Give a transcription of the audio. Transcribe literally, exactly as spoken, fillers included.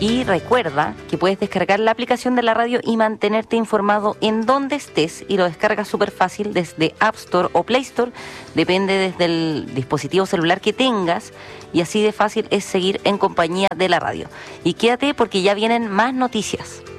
Y recuerda que puedes descargar la aplicación de la radio y mantenerte informado en donde estés, y lo descargas súper fácil desde App Store o Play Store, depende desde el dispositivo celular que tengas, y así de fácil es seguir en compañía de la radio. Y quédate porque ya vienen más noticias.